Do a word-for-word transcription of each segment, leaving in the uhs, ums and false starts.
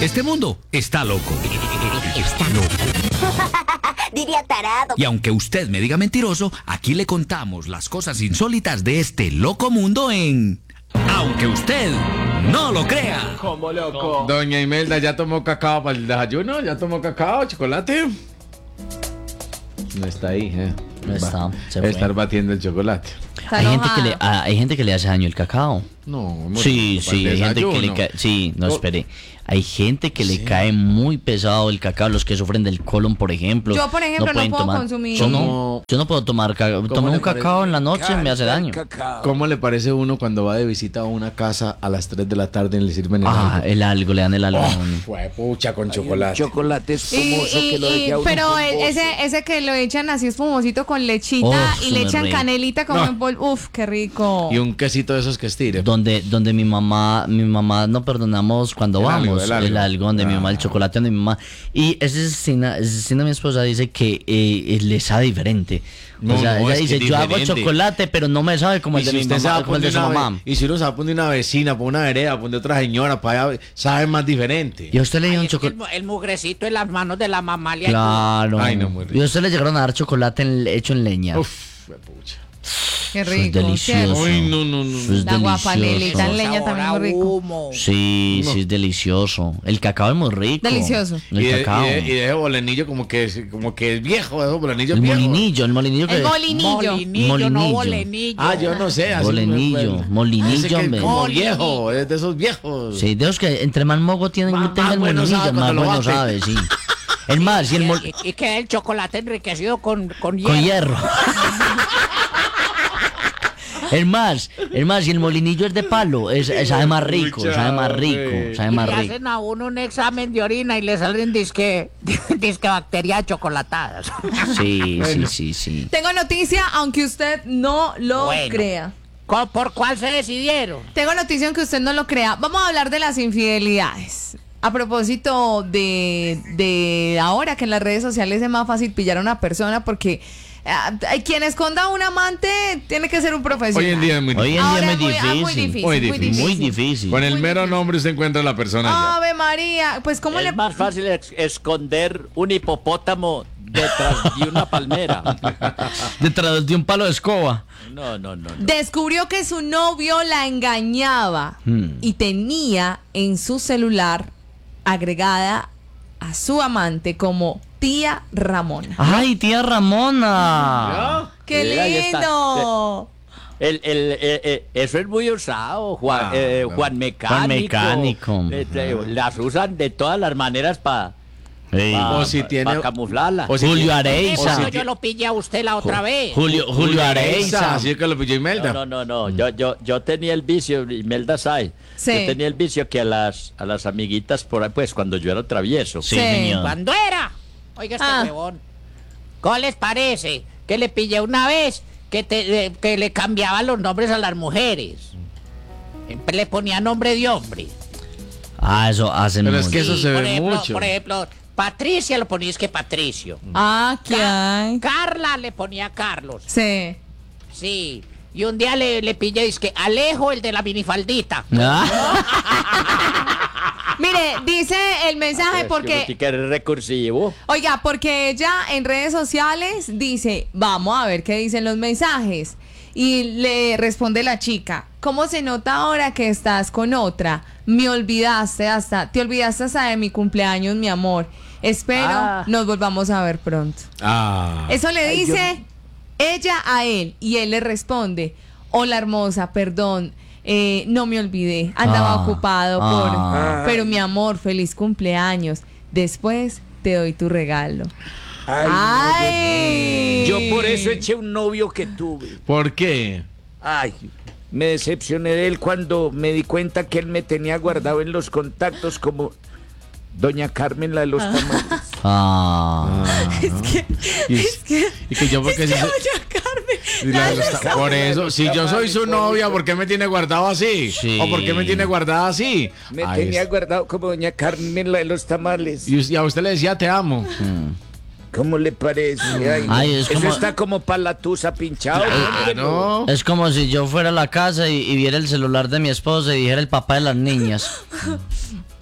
Este mundo está loco. Está loco. Diría tarado. Y aunque usted me diga mentiroso, aquí le contamos las cosas insólitas de este loco mundo en... Aunque usted no lo crea. ¿Cómo loco? Doña Imelda, ¿ya tomó cacao para el desayuno? ¿Ya tomó cacao, chocolate? No está ahí, ¿eh? No está, se Va a fue. estar batiendo el chocolate. Hay gente, que le, ah, hay gente que le hace daño el cacao. No, muy Sí, rico para sí, el hay gente que le desayuno. cae. Sí, no, Oh. espere. Hay gente que le cae muy pesado el cacao, los que sufren del colon, por ejemplo. Yo, por ejemplo, no pueden puedo tomar- consumir. Yo no, ¿Cómo- yo no puedo tomar cacao. cómo Tomé le un cacao parece? en la noche, me hace daño. ¿Cómo le parece uno cuando va de visita a una casa a las tres de la tarde y le sirven el Ah, algo? el algo, le dan el algo. a uno. Fue pucha con chocolate. Chocolate Y, espumoso y- que lo y- deje a uno pero el- espumoso. ese, ese que lo echan así espumosito con lechita Uf, y le súper echan rico. canelita como No. en polvo. Uf, qué rico. Y un quesito de esos que estire. Donde, donde mi mamá, mi mamá no perdonamos cuando El vamos. algo, el algo. donde mi Ah. mamá, el chocolate donde mi mamá. Y esa asesina, asesina mi esposa dice que eh, le sabe diferente. No, o sea, no, ella es que dice, es yo hago diferente. chocolate, pero no me sabe como Y el de si mi usted se mamá, va a como el de poner su una mamá. ve- y si uno se va a poner una vecina, por una vereda, por de otra señora, para allá, sabe más diferente. Y a usted le dio un Ay, es que el, chocolate. mu- el mugrecito en las manos de la mamá le ayuda. Claro. Ay, no, muy rico. Y a usted le llegaron a dar chocolate en- hecho en leña. Uf, fue pucha. Qué Eso es rico. delicioso. ¿cierto? Ay, no, no, no. Eso es La guapanelita en delicioso. leña también Sabor muy a rico. humo. Sí, sí, es delicioso. El cacao es muy rico. Delicioso. El Y de, cacao. y de- y de ese bolenillo como que, es- como que es viejo, esos bolenillos El viejos. molinillo, el molinillo que... El molinillo. Molinillo, no Molinillo. bolenillo. Ah, yo no sé. así Molinillo, me- me- molinillo, ese que es hombre. como Molinillo. viejo, es de esos viejos. Sí, de los que entre más mogo tienen, Más- tenga más el bueno molinillo, sabe más cuando lo bueno bate. sabe, sí. Es más, si el mol... Y, y queda el chocolate enriquecido con, con hierro. con hierro. Es más, es más, si el molinillo es de palo, es, es- sabe más rico, Pucha, sabe más rico, hombre. sabe Y más le rico. hacen a uno un examen de orina y le salen disque, disque bacterias chocolatadas. Sí, sí, sí, sí. Tengo noticia, aunque usted no lo Bueno. crea. ¿Cu- ¿Por cuál se decidieron? Tengo noticia aunque usted no lo crea. Vamos a hablar de las infidelidades. A propósito de, de ahora que en las redes sociales es más fácil pillar a una persona porque ah, hay quien esconda a un amante tiene que ser un profesional. Hoy en día es muy Hoy en Ahora día es es muy muy- ah, muy difícil. difícil, Muy muy difícil. difícil. Muy difícil. Con el Muy mero difícil. nombre usted encuentra a la persona ya. Ave María, pues cómo Es le... más fácil ex- esconder un hipopótamo detrás de una palmera. Detrás de un palo de escoba. No, no, no. no. Descubrió que su novio la engañaba Hmm. y tenía en su celular agregada a su amante como tía Ramona. ¡Ay, tía Ramona! ¡Qué Sí, ahí está. lindo! El, el, eh, eh, eso es muy usado, Juan, Ah, eh, claro. Juan Mecánico. Juan Mecánico. Eh, eh, las usan de todas las maneras para Sí. O si tiene- camuflarla. o si Julio tiene- Areiza. Eso yo lo pillé a usted la otra vez. Julio, Julio Areiza. Así es que lo pilló Imelda. No, no, no, no. Yo, yo, yo tenía el vicio, Imelda Say. Sí. Yo tenía el vicio que a las, a las amiguitas por ahí, pues cuando yo era travieso. Sí, Sí. señor. ¿Cuándo era? Oiga este Ah. huevón. ¿Cómo les parece? Que le pillé una vez que, te, eh, que le cambiaba los nombres a las mujeres. Siempre le ponía nombre de hombre. Ah, eso hace Pero mucho. es que eso se por ve ejemplo, mucho. Por ejemplo, Patricia lo ponía es que Patricio. Ah, ¿qué hay? Carla le ponía Carlos. Sí. Sí. Y un día le, le pillé, es que Alejo, el de la minifaldita. Ah. Mire, dice el mensaje porque... Sí que eres recursivo. Oiga, porque ella en redes sociales dice, vamos a ver qué dicen los mensajes. Y le responde la chica, ¿cómo se nota ahora que estás con otra? Me olvidaste hasta, te olvidaste hasta de mi cumpleaños, mi amor. Espero Ah. nos volvamos a ver pronto. Ah. Eso le dice ella a él y él le responde, hola hermosa, perdón, eh, no me olvidé, andaba Ah. ocupado por... Ah. Pero mi amor, feliz cumpleaños. Después te doy tu regalo. Ay. Yo por eso eché un novio que tuve. ¿Por qué? Ay, me decepcioné de él cuando me di cuenta que él me tenía guardado en los contactos como Doña Carmen, la de los tamales. Ah. Es que, Y, es que, y que yo es porque que si se- doña Carmen, y la- la- está- por eso, si yo soy su novia, ¿por qué me tiene guardado así? Sí. ¿O por qué me tiene guardada así? Me Ay, tenía es- guardado como Doña Carmen, la de los tamales. y, us- y a usted le decía te amo. ¿Cómo le parece? Ay, no. Ay, es Eso como- está como para la tusa pinchado. Ah, hombre, no. Es como si yo fuera a la casa y, y viera el celular de mi esposa y dijera el papá de las niñas.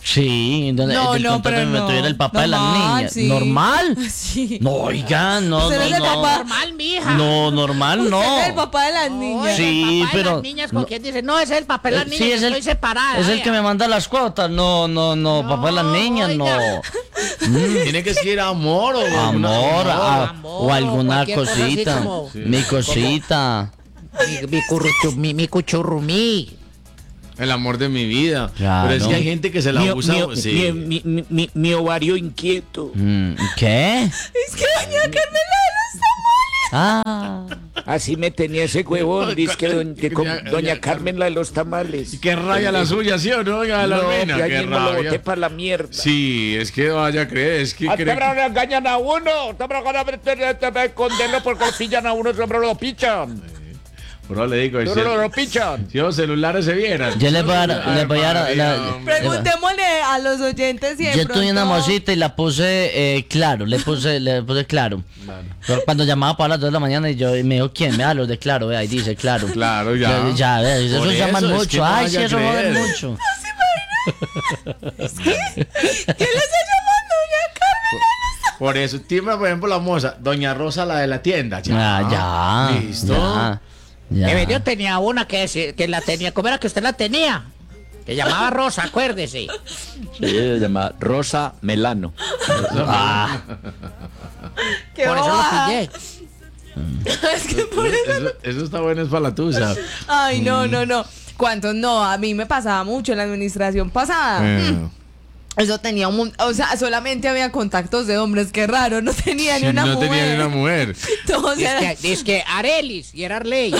Sí, donde No, del no, contrato pero me no. tuviera el papá de las Normal, niñas. sí. ¿Normal? Sí. No, oiga, no, Usted no, es el no. papá. Normal, mija. No, normal no. Usted es el papá de las niñas. Sí, el papá pero- de las niñas, ¿con no. quién dice? No, ese es el papá de las Eh, niñas, sí, es el, estoy separada. es el vea. que me manda las cuotas. No, no, no, papá de las niñas, oiga. no. Tiene que decir amor o alguna- Amor, a- amor, o alguna cualquier cosa así cosita. como- Mi cosita. Mi, mi, curruchu- mi, mi cuchurrumí. El amor de mi vida. Claro. Pero es que hay gente que se la Mi, usa. mi- sí. mi- mi- mi- mi ovario inquieto. Mm, ¿Qué? Es que doña Carmela de los tamales. Ah. Así me tenía ese huevón, dice que, don- que con- Doña- doña doña Carmen la de los tamales. Y que raya la suya, ¿sí o no? Oiga, la No, reina, que qué ayer me lo boté rabia. para la mierda. Sí, es que vaya a creer, es que Ah, cree siempre que- le engañan a uno, siempre van a esconderlo porque lo pillan a uno, siempre lo pichan. Por eso le digo, No, si, no, no, lo pichan. si los celulares se vieran. Yo le voy a dar, le voy a dar, Ay, la- María, hombre. Preguntémosle a los oyentes si de yo tuve una pronto- mosita y la puse eh, claro, le puse, le puse claro. Pero cuando llamaba para las dos de la mañana y yo y me dijo, ¿quién? Vea los de claro, vea, ahí dice claro. Claro, ya. Ya, ya, vea, eso Por llaman eso, es mucho. que no Ay, vaya sí, a eso joden creer. mucho. ¿Quién le está llamando, doña Carmen? Por eso, tiembla, por ejemplo, la moza, doña Rosa, la de la tienda. Ya, Ah, ya. Listo. Ya, ya. Emilio tenía una que, se- que la tenía. ¿Cómo era que usted la tenía? Que llamaba Rosa, acuérdese. Sí, se llama Rosa Melano. Ah, Qué Por eso lo bobada. pillé. Es que por eso. Eso, eso está bueno, es para la tuya. Ay, no, no, no. ¿Cuántos no? A mí me pasaba mucho en la administración pasada. Eh, Mm. Eso tenía un mon- o sea, solamente había contactos de hombres, qué raro, no tenía ni sí, una no mujer. tenía ni una mujer. Todos Dice eran- que, dice que Arelis y era Arley.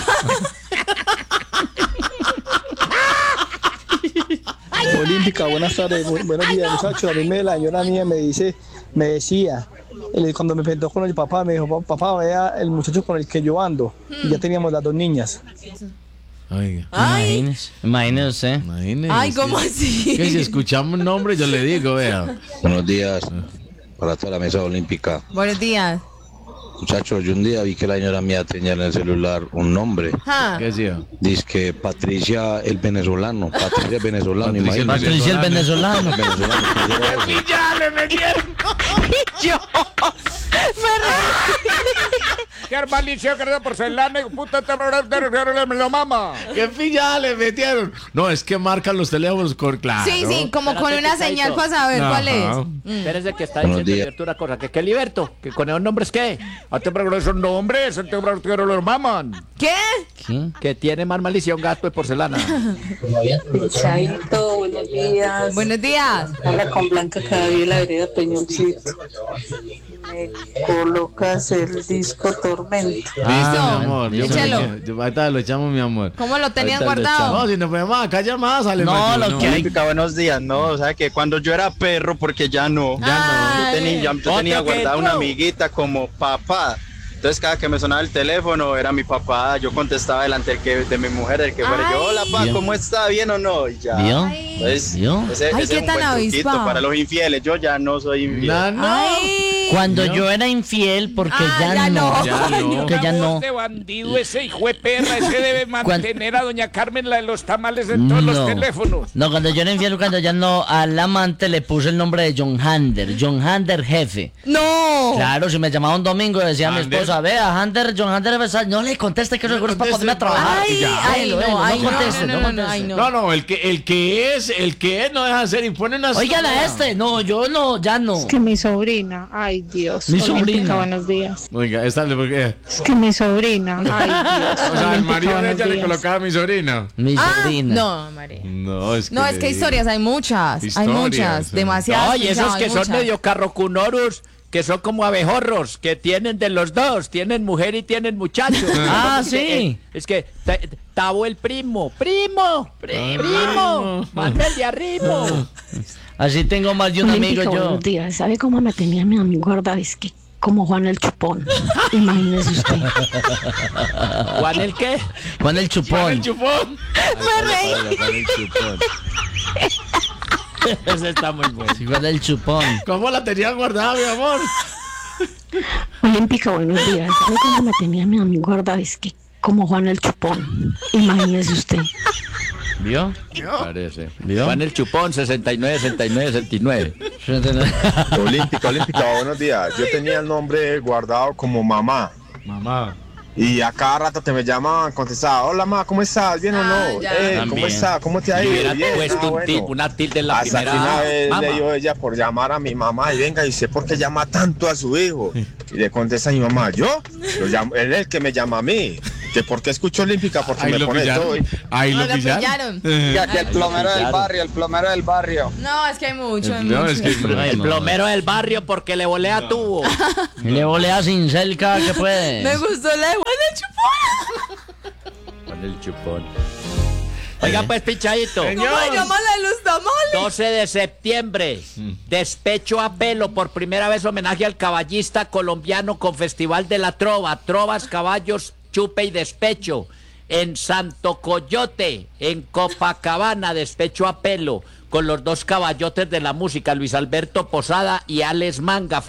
Olímpica, buenas tardes, bu- buenos días muchachos. A mí me, la señora mía me dice, me decía, él, cuando me presentó con el papá, me dijo, "Pa- papá, vea el muchacho con el que yo ando". Y ya teníamos las dos niñas. Oiga, Ay, imagínese, imagínese usted. imagínese. ay, ¿cómo así? Que si escuchamos un nombre, yo le digo, vea. Buenos días para toda la mesa olímpica. Buenos días. Muchachos, yo un día vi que la señora mía tenía en el celular un nombre. Ja. ¿Qué decía? Dice que Patricia el venezolano. Patricia el venezolano, Patricia el imagínate. Patricia el venezolano. El venezolano, ¿qué será eso? ¡Ya le metieron! Qué malicia, que era porcelana, y puta, te me lo mama. ¡Qué pilla le metieron! No, es que marcan los teléfonos con claro. Sí, sí, como con Espérate, una Picadito. señal para saber cuál es. Ajá. Espérese que está Buenos diciendo días. Liberto una cosa. ¿Que qué Liberto? ¿Que con esos nombres qué? A te pregunto esos nombres, a te pregunto que no los maman. ¿Qué? ¿Qué? Que tiene más malicia un gato de porcelana. Chaito, buenos días. Buenos días. Habla con Blanca cada día la vereda Peñoncito. Me colocas el disco Tormenta. Listo, Ah, mi amor. Yo, échalo. me- yo- ahorita lo echamos, mi amor. ¿Cómo lo tenían Ahorita lo guardado? echamos. No, si nos ponemos acá llamadas, sale No, mayor, lo que hay- Olímpica, buenos días. No, o sea que cuando yo era perro, porque ya no. Ay. Yo tenía, yo Otro tenía que guardada una entró. amiguita como papá. Entonces cada que me sonaba el teléfono era mi papá, yo contestaba delante del que, de mi mujer, el que fuera. Yo, hola papá, ¿Vio? ¿cómo está? ¿Bien o no? Y ya. ¿Vio? Entonces, ¿Vio? ese, Ay, ese qué es un tan buen truquito avispado. para los infieles. Yo ya no soy infiel. No, no. Ay. Cuando yo era infiel, porque Ah, ya, ya no. no. Ya no. Que ya Una no. voz de bandido ese hijo de perra, ese debe mantener a doña Carmen la de los tamales en todos los teléfonos. No, cuando yo era infiel, cuando ya no, al amante le puse el nombre de John Hander, John Hander jefe. No. Claro, si me llamaba un domingo decía a mi Hander. esposa, vea, Hander, John Hander jefe, no le conteste que eso seguro es para ponerme a trabajar. Ay, Ya, ay, déjelo, no, déjelo, ay, no, conteste, no, no no, no, conteste. ay, no. No, no, el que, el que es, el que es no deja de ser y pone una. Oigan a este, no, yo no, ya no. Es que mi sobrina, ay Dios. Mi Olímpica, sobrina. buenos días. Oiga, esta le porque. Es que mi sobrina, ay Dios. O sea, al Olímpica, marido de buenos ella le días. colocaba a mi sobrina. Mi Ah, sobrina. no, María. No, es que. No, es le que digo. historias hay muchas, hay Historias, muchas, sí. demasiadas. No, y esos Pillado, hay que son muchas. medio carrocunoros, que son como abejorros, que tienen de los dos, tienen mujer y tienen muchachos. Ah, Es que, sí. eh, Es que ta- Tabo el primo, primo, primo, manda el de arriba. Así tengo más de un amigo Olímpica, yo. buenos días. ¿Sabe cómo me tenía mi amigo guardado? Es que como Juan el Chupón. Imagínese usted. ¿Juan el qué? Juan el chupón. El chupón. Ese está muy bueno. Sí, Juan el chupón. ¿Cómo la tenías guardada, mi amor? Olímpica, buenos días. ¿Sabe cómo me tenía mi amigo guardado? Es que como Juan el Chupón. Imagínese usted. ¿Vio? Parece. ¿Vio? Juan el Chupón, sesenta y nueve, sesenta y nueve, sesenta y nueve. Olímpica, Olímpica, buenos días. Yo tenía el nombre guardado como mamá. Mamá. Y a cada rato que me llamaban, contestaba, hola mamá, ¿cómo estás? ¿Bien o no? ya. Eh, ¿Cómo También. estás? ¿Cómo te ha Y ido? hubiera Bien, puesto ah, un bueno. tip, una tilde en la Hasta que primera. una vez Mamá. le dio ella por llamar a mi mamá y venga, y sé por qué llama tanto a su hijo. Y le contesta a mi mamá, ¿yo? Lo llamo- él es el que me llama a mí. ¿Que por qué escucho Olímpica? Porque Ahí me lo pone pillaron. todo. y- Ahí No, lo lo pillaron. pillaron. Ya que el plomero del Claro. barrio, el plomero del barrio. No, es que hay mucho, hay No, mucho. es que El plomero del barrio porque le volea tubo. Y le volea sin celca, ¿qué puede? Me gustó la de Juan el Chupón. Juan el Chupón. Oiga, pues, pichadito. ¿Cómo se llama la de los tamales? doce de septiembre, despecho a pelo, por primera vez homenaje al caballista colombiano con Festival de la Trova, Trovas, Caballos, Chupe y Despecho, en Santo Coyote, en Copacabana, despecho a pelo, con los dos caballotes de la música, Luis Alberto Posada y Alex Manga.